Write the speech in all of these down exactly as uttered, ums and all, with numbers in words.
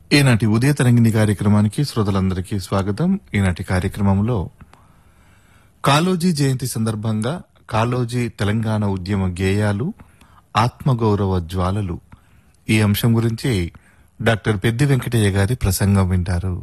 ఈనాటి ఉదయ తరంగిణి కార్యక్రమానికి శ్రోతలందరికీ స్వాగతం. ఈనాటి కార్యక్రమంలో కాళోజీ జయంతి సందర్భంగా కాళోజీ తెలంగాణ ఉద్యమ గేయాలు, ఆత్మగౌరవ జ్వాలలు ఈ అంశం గురించి డాక్టర్ పెద్ది వెంకటయ్య గారి ప్రసంగం వింటారు.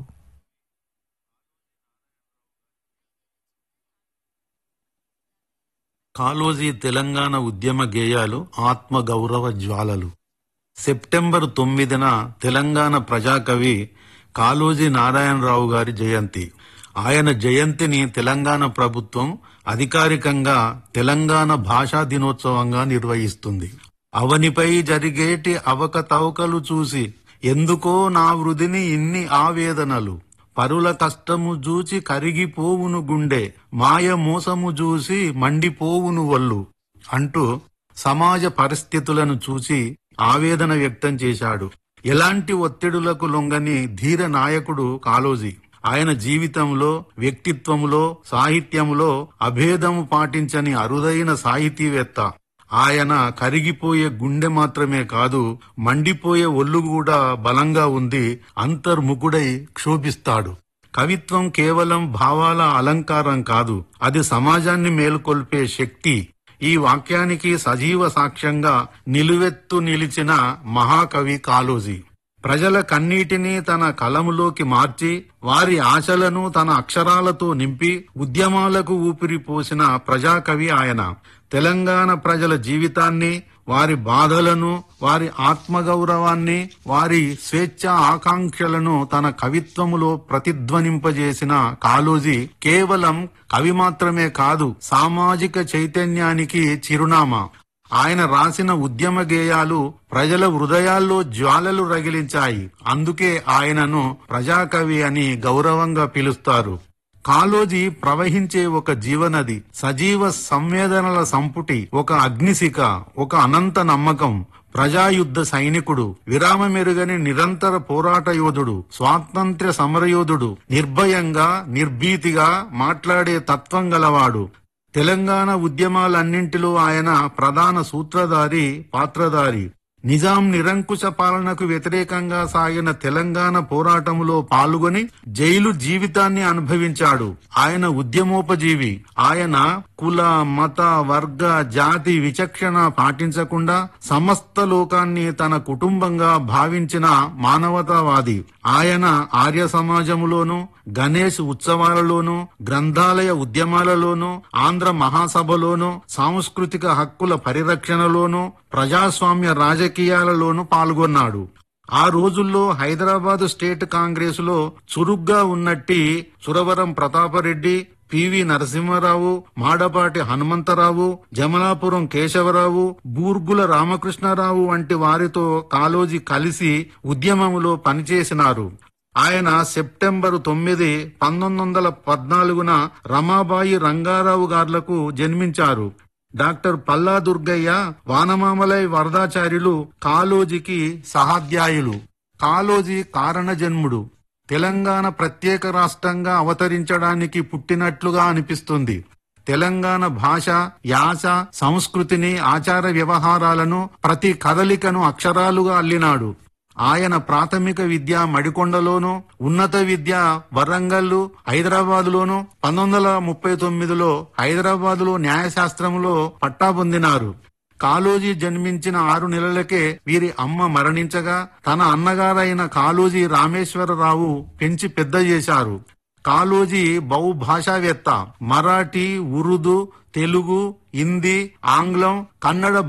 కాళోజీ తెలంగాణ ఉద్యమ గేయాలు, ఆత్మ గౌరవ జ్వాలలు. సెప్టెంబర్ తొమ్మిదిన తెలంగాణ ప్రజాకవి కాళోజీ నారాయణరావు గారి జయంతి. ఆయన జయంతిని తెలంగాణ ప్రభుత్వం అధికారికంగా తెలంగాణ భాషా దినోత్సవంగా నిర్వహిస్తుంది. అవనిపై జరిగేటి అవకతవకలు చూసి ఎందుకో నా వృధిని ఇన్ని ఆవేదనలు, పరుల కష్టము జూచి కరిగిపోవును గుండె, మాయ మోసము చూసి మండిపోవును వల్లు అంటూ సమాజ పరిస్థితులను చూసి ఆవేదన వ్యక్తం చేశాడు. ఎలాంటి ఒత్తిడులకు లొంగని ధీర నాయకుడు కాళోజీ. ఆయన జీవితంలో, వ్యక్తిత్వంలో, సాహిత్యంలో అభేదము పాటించని అరుదైన సాహితీవేత్త. ఆయన కరిగిపోయే గుండె మాత్రమే కాదు, మండిపోయే ఒళ్ళు కూడా బలంగా ఉంది, అంతర్ముఖుడై క్షోభిస్తాడు. కవిత్వం కేవలం భావాల అలంకారం కాదు, అది సమాజాన్ని మేల్కొల్పే శక్తి. ఈ వాక్యానికి సజీవ సాక్ష్యంగా నిలువెత్తు నిలిచిన మహాకవి కాళోజీ. ప్రజల కన్నీటిని తన కలములోకి మార్చి వారి ఆశలను తన అక్షరాలతో నింపి ఉద్యమాలకు ఊపిరి పోసిన ప్రజాకవి ఆయన. తెలంగాణ ప్రజల జీవితాన్ని, వారి బాధలను, వారి ఆత్మగౌరవాన్ని, వారి స్వేచ్ఛ ఆకాంక్షలను తన కవిత్వములో ప్రతిధ్వనింపజేసిన కాళోజీ కేవలం కవి మాత్రమే కాదు, సామాజిక చైతన్యానికి చిరునామా. ఆయన రాసిన ఉద్యమ గేయాలు ప్రజల హృదయాల్లో జ్వాలలు రగిలించాయి. అందుకే ఆయనను ప్రజాకవి అని గౌరవంగా పిలుస్తారు. కాళోజీ ప్రవహించే ఒక జీవనది, సజీవ సంవేదనల సంపుటి, ఒక అగ్నిశిఖ, ఒక అనంత నమ్మకం. ప్రజాయుద్ధ సైనికుడు, విరామమెరుగని నిరంతర పోరాట యోధుడు, స్వాతంత్ర్య సమరయోధుడు, నిర్భయంగా నిర్భీతిగా మాట్లాడే తత్వం గలవాడు. తెలంగాణ ఉద్యమాలన్నింటిలో ఆయన ప్రధాన సూత్రధారి, పాత్రధారి. నిజాం నిరంకుశ పాలనకు వ్యతిరేకంగా సాగిన తెలంగాణ పోరాటంలో పాల్గొని జైలు జీవితాన్ని అనుభవించాడు. ఆయన ఉద్యమోపజీవి. ఆయన కుల, మత, వర్గ, జాతి విచక్షణ పాటించకుండా సమస్త లోకాన్ని తన కుటుంబంగా భావించిన మానవతావాది. ఆయన ఆర్య సమాజంలోనూ, గణేష్ ఉత్సవాలలోనూ, గ్రంథాలయ ఉద్యమాలలోనూ, ఆంధ్ర మహాసభలోనూ, సాంస్కృతిక హక్కుల పరిరక్షణలోనూ, ప్రజాస్వామ్య రాజకీయాలలోనూ పాల్గొన్నాడు. ఆ రోజుల్లో హైదరాబాద్ స్టేట్ కాంగ్రెస్ లో చురుగ్గా ఉన్నట్టి సురవరం ప్రతాపరెడ్డి, పివి నరసింహారావు, మాడపాటి హనుమంతరావు, జమలాపురం కేశవరావు, బూర్గుల రామకృష్ణారావు వంటి వారితో కాళోజీ కలిసి ఉద్యమంలో పనిచేసినారు. ఆయన సెప్టెంబర్ తొమ్మిది పంతొమ్మిది వందల పద్నాలుగున రమాబాయి రంగారావు గార్లకు జన్మించారు. డాక్టర్ పల్లా దుర్గయ్య, వానమామలై వరదాచార్యులు కాళోజీకి సహాధ్యాయులు. కాళోజీ కారణజన్ముడు. తెలంగాణ ప్రత్యేక రాష్ట్రంగా అవతరించడానికి పుట్టినట్లుగా అనిపిస్తుంది. తెలంగాణ భాష, యాస, సంస్కృతిని, ఆచార వ్యవహారాలను, ప్రతి కదలికను అక్షరాలుగా అల్లినాడు. ఆయన ప్రాథమిక విద్య మడికొండలోను, ఉన్నత విద్య వరంగల్, హైదరాబాదులోను, పంతొమ్మిది వందల ముప్పై తొమ్మిదిలో హైదరాబాదులో న్యాయశాస్త్రంలో పట్టా పొందినారు. కాళోజీ జన్మించిన ఆరు నెలలకే వీరి అమ్మ మరణించగా తన అన్నగారైన కాళోజీ రామేశ్వరరావు పెంచి పెద్ద చేశారు. కాళోజీ బహుభాషావేత్త. మరాఠీ, ఉర్దూ, తెలుగు, హిందీ, ఆంగ్లం, కన్నడ